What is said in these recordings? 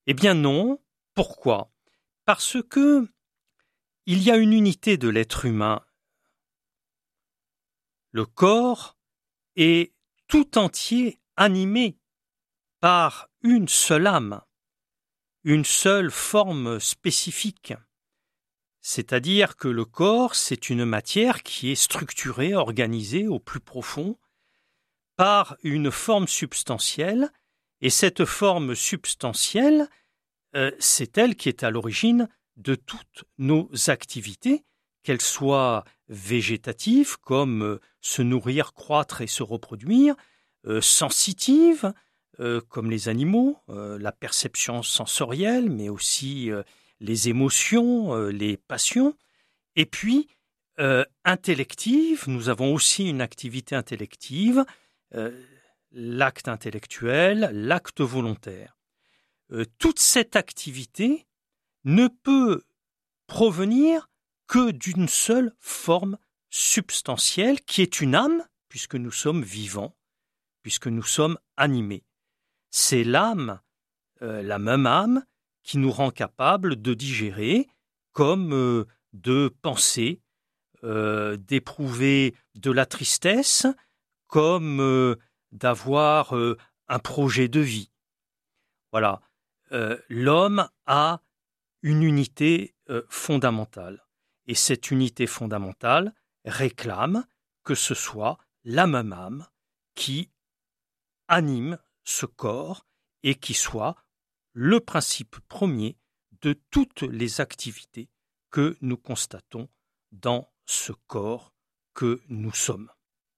Eh bien non. Pourquoi ? Parce que il y a une unité de l'être humain. Le corps est tout entier animé par une seule âme, une seule forme spécifique. C'est-à-dire que le corps, c'est une matière qui est structurée, organisée au plus profond par une forme substantielle, et cette forme substantielle, c'est elle qui est à l'origine de toutes nos activités, qu'elles soient végétatives, comme se nourrir, croître et se reproduire, sensitives, comme les animaux, la perception sensorielle, mais aussi les émotions, les passions, et puis intellective, nous avons aussi une activité intellective, l'acte intellectuel, l'acte volontaire. Toute cette activité ne peut provenir que d'une seule forme substantielle qui est une âme, puisque nous sommes vivants, puisque nous sommes animés. C'est l'âme, la même âme, qui nous rend capables de digérer, comme de penser, d'éprouver de la tristesse, comme d'avoir un projet de vie. Voilà. L'homme a une unité fondamentale. Et cette unité fondamentale réclame que ce soit la même âme qui anime ce corps et qui soit le principe premier de toutes les activités que nous constatons dans ce corps que nous sommes.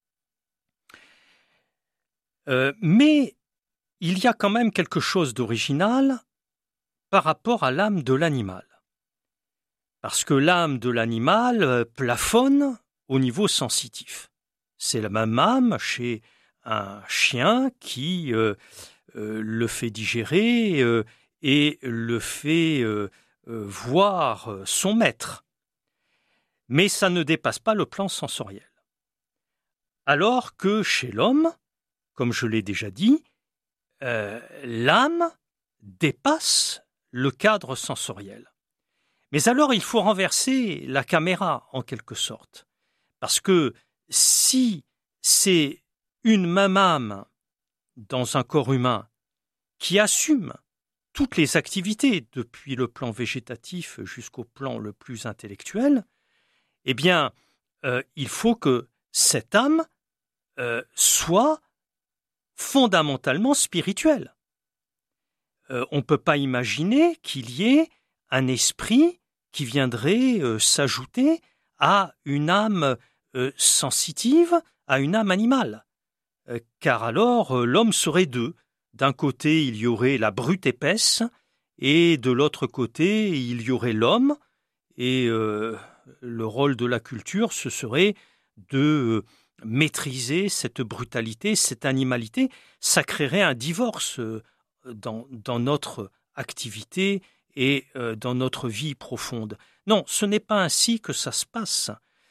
Mais il y a quand même quelque chose d'original par rapport à l'âme de l'animal. Parce que l'âme de l'animal plafonne au niveau sensitif. C'est la même âme chez un chien qui le fait digérer et le fait voir son maître. Mais ça ne dépasse pas le plan sensoriel. Alors que chez l'homme, comme je l'ai déjà dit, l'âme dépasse le cadre sensoriel. Mais alors, il faut renverser la caméra, en quelque sorte. Parce que si c'est une même âme dans un corps humain qui assume toutes les activités, depuis le plan végétatif jusqu'au plan le plus intellectuel, eh bien, il faut que cette âme soit fondamentalement spirituelle. On ne peut pas imaginer qu'il y ait un esprit qui viendrait s'ajouter à une âme sensitive, à une âme animale. Car alors l'homme serait deux. D'un côté, il y aurait la brute épaisse, et de l'autre côté, il y aurait l'homme, et le rôle de la culture, ce serait de maîtriser cette brutalité, cette animalité. Ça créerait un divorce dans notre activité et dans notre vie profonde. Non, ce n'est pas ainsi que ça se passe.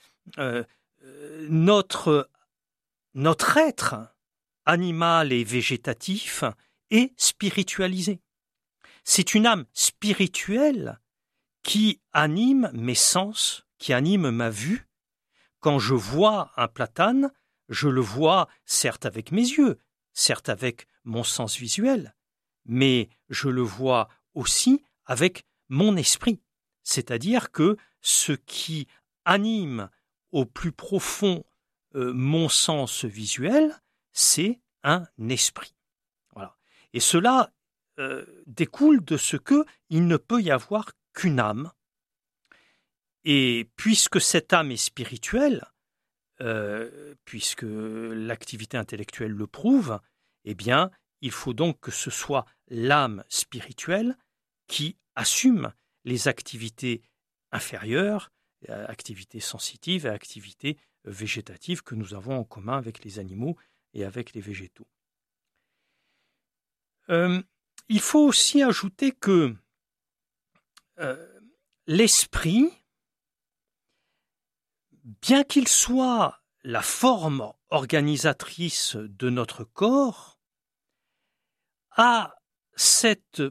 Notre être animal et végétatif est spiritualisé. C'est une âme spirituelle qui anime mes sens, qui anime ma vue. Quand je vois un platane, je le vois certes avec mes yeux, certes avec mon sens visuel, mais je le vois aussi avec mon esprit. C'est-à-dire que ce qui anime au plus profond mon sens visuel, c'est un esprit. Voilà. Et cela découle de ce qu'il ne peut y avoir qu'une âme. Et puisque cette âme est spirituelle, puisque l'activité intellectuelle le prouve, eh bien, il faut donc que ce soit l'âme spirituelle qui assume les activités inférieures, activités sensitives et activités végétatives que nous avons en commun avec les animaux et avec les végétaux. Il faut aussi ajouter que l'esprit, bien qu'il soit la forme organisatrice de notre corps, a cette